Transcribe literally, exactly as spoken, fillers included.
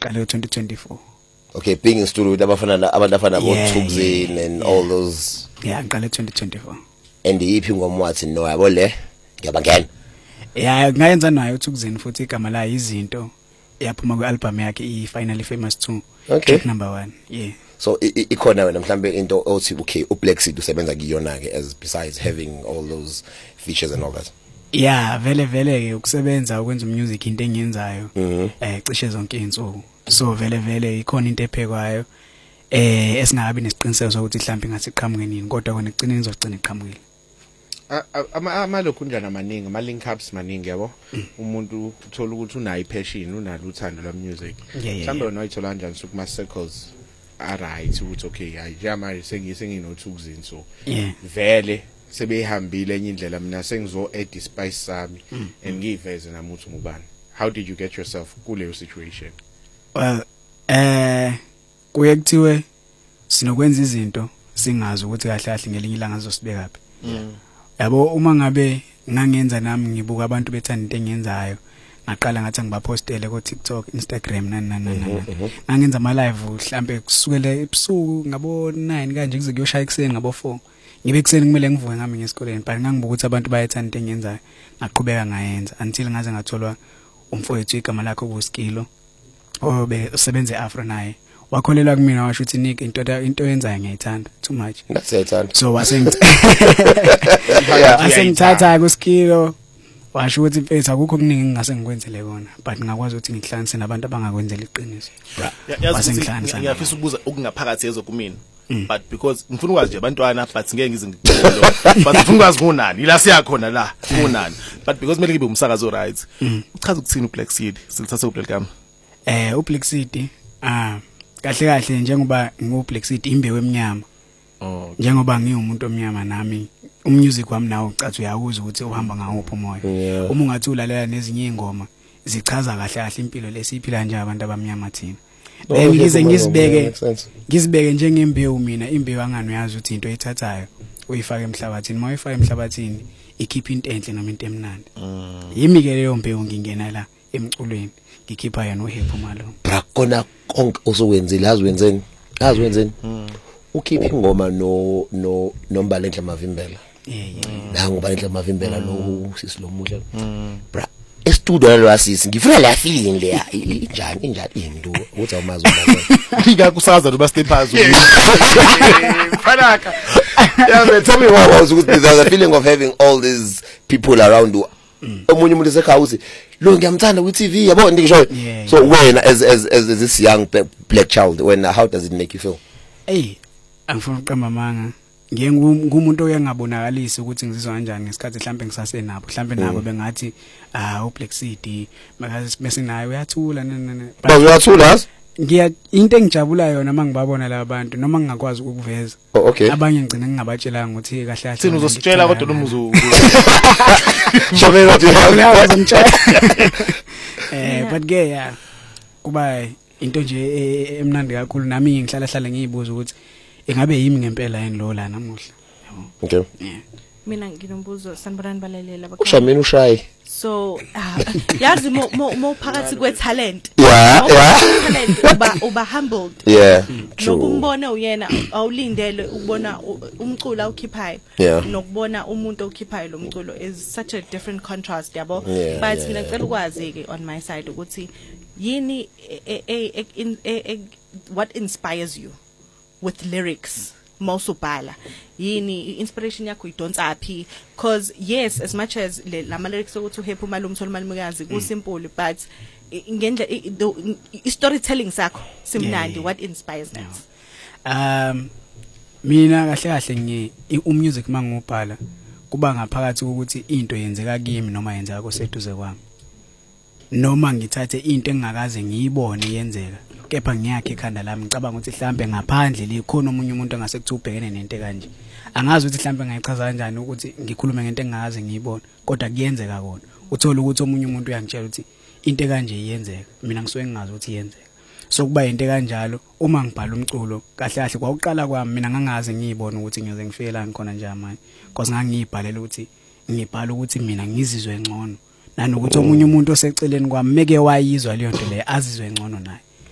qale twenty twenty-four. Okay, being in studio with abafana abantu afana boThukzini and yeah. all those. Yeah, ngqale twenty twenty-four. And yiphi ngoma wathi no yabo le ngiyabangena. Yeah, ngayenza nayo uThukzini futhi igama la izinto yaphuma kwi-album yakhe i-Finally Famous two. Okay. Track number one. Yeah. So ikhona wena mhlambe into othi okay uBlack Seed usebenza kuyona ke as besides having all those features and all that. Yeah, vele vele ke ukusebenza ukwenza music into engiyenzayo Mhm. eh cishe zonke izinsuku. So vele vele ikhona into ephekwayo eh esingakabi nesiqiniseko sokuthi mhlambe ngathi iqhamuke nini kodwa kona igcine izogcina iqhamukile. ama amalokhu njana maningi ama link ups maningi yabo umuntu uthola ukuthi unayo ipassion unalo uthando lwa music mhlambe wena uyithola kanjani sukuma circles alright ukuthi okay ayijama sengiyisenginoThukzini so vele sebehambile enye indlela mina sengizo add spice sami and ngiveze namuthi ngubani. How did you get yourself kuleyo situation? Well eh kuye kuthiwe sinokwenza izinto singazi ukuthi kahle kahle ngelinye ilanga azosibeka phi. Yabo uma ngabe ngangenza nami ngibuka abantu bethanda into engiyenzayo ngaqala ngathi ngibapostele ku TikTok, Instagram nani nani nani. Ngangenza ama live mhlambe kusukela ebusuku ngabo nine kanje kuze kuyoshaya ekseni ngabo four. Ngibe ekseni kumele ngivuke ngami ngesikoleni but ngangibuka ukuthi abantu bayathanda into engiyenzayo ngaqhubeka ngayenza until ngaze ngatholwa umfowethu igama lakhe kuSkilo obe usebenze eAfro naye wakholelwa kumina washo ukuthi Nick into into yenzayo ngiyayithanda too much. Ngasethanda. So wasengithatha wasengithatha kuSkilo washo ukuthi mfethu akukho okuningi ngingase ngikwenzele kona but ngakwazi ukuthi ngihlanganise nabantu abangakwenzela iqiniso. Yazi ngiyafisa ukubuza okungaphakathi yezo kumina. But because ngifuna ukwazi nje abantwana but ngeke ngize ngicelo but ngifuna ukwazi ngonani ila siyakhona la ngonani but because mele ngibe umsakazo right uchaza ukuthini uBlack Seed silithatha uBlack Gama eh uBlack Seed ah kahle kahle njengoba ngoBlack Seed imbewe emnyama oh njengoba ngiwumuntu omnyama nami umusic wami nawo ucathi uyakuza ukuthi uhamba ngawuphi umoya uma ungathi ulalela nezinye ingoma zichaza kahle kahle impilo lesiphila nje abantu abamnyama thina. Bengize ngizibeke ngizibeke njengembewu mina imbewu angani uyazi ukuthi into ethathayo uyifaka emhlabathini mawuyifaka emhlabathini ikhipha into enhle noma into emnandi. Yimi ke leyo mbewu ngingena la emculweni ngikhipha yana uHepo Malo. Bra kona konke osowenzile azi wenzeni azi wenzeni ukhipha ingoma no no nombalenhle Mavimbela. Yeah yeah. La ngobalenhle Mavimbela lo sisilomuhle. Bra estudio lo asisi ngifuna la feeling le injani injani into uthi awumazi uma fika kusaza lo bastep phansi fanaka. Yeah man, tell me what was ukuthi there's a feeling of having all these people around you. Omunye umuntu esekhaya uthi lo ngiyamthanda ku T V yabo ndikisho. So when as as as this young black child when how does it make you feel? Hey angifuna uqamba manga ngiye ngumuntu oyangabonakalisa ukuthi ngizizwa kanjani ngesikhathi mhlambe ngisasenabo mhlambe nabo bengathi ah uBlack Seed makazi bese naye uyathula nene ba uyathula ngiya into engijabula yona mangibabona la bantu noma ngingakwazi ukuveza abanye ngicina ngingabatshela ukuthi kahle kahle sina uzositshela kodwa noma uzo shobela ukuthi eh but ke ya kuba into nje emnandi kakhulu nami ngihlala hlala ngiyibuza ukuthi ingabe yimi ngempela yini lo la namuhla yabo. Okay. Yeah. Mina nginombuzo sanibonani balalela bakho. Ushamini ushayi. So yazi mo mo phakathi kwe talent. Yeah, yeah. Talent uba uba humbled. Yeah. Nokumbona uyena awulindele ukubona umculo awukhiphayo nokubona umuntu okhiphayo lo mculo is such a different contrast yabo. But mina ngicela ukwazi ke on my side ukuthi yini what inspires you with lyrics mawusubhala yini inspiration yakho idonsa phi cause yes as much as le lama lyrics ukuthi uHepo Malo umtholo malumikazi ku simple but ngendlela i storytelling sakho simnandi what inspires that? Um mina kahle kahle ngi umusic mangubhala kuba ngaphakathi ukuthi into yenzeka kimi noma yenzeka koseduze kwami noma ngithathe into engakaze ngiyibone yenzeka kepha ngiyakhe ekhanda lami ngicabanga ukuthi mhlambe ngaphandle likhona omunye umuntu angase kuthi ubhekene nento kanje angazi ukuthi mhlambe ngayichaza kanjani ukuthi ngikhulume ngento engakaze ngiyibone kodwa kuyenzeka kona uthola ukuthi omunye umuntu uyangitshela ukuthi into kanje iyenzeka mina ngisuke ngingazi ukuthi iyenzeka so kuba into kanjalo uma ngibhala umculo kahle kahle kwauqala kwami mina ngangaze ngiyibone ukuthi ngiyoze ngifike khona nje manje because ngangiyibhalela ukuthi ngibhala ukuthi mina ngizizwe ngcono nanokuthi omunye umuntu oseceleni kwami meke wayizwa leyo nto le azizwe ngcono naye